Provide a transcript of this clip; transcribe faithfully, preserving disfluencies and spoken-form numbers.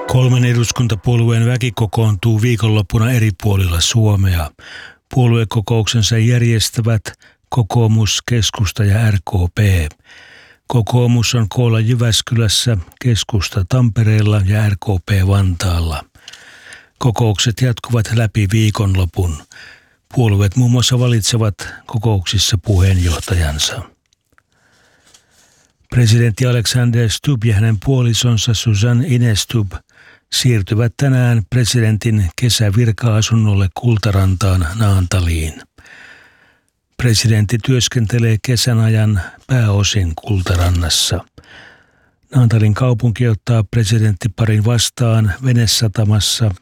Kolmen eduskuntapuolueen väki kokoontuu viikonloppuna eri puolilla Suomea. Puoluekokouksensa järjestävät kokoomus, keskusta ja R K P. Kokoomus on koolla Jyväskylässä, keskusta Tampereella ja R K P Vantaalla. Kokoukset jatkuvat läpi viikonlopun. Puolueet muun muassa valitsevat kokouksissa puheenjohtajansa. Presidentti Alexander Stubb ja hänen puolisonsa Susan Inestub siirtyvät tänään presidentin kesävirka-asunnolle Kultarantaan Naantaliin. Presidentti työskentelee kesän ajan pääosin Kultarannassa. Naantalin kaupunki ottaa presidenttiparin vastaan venesatamassa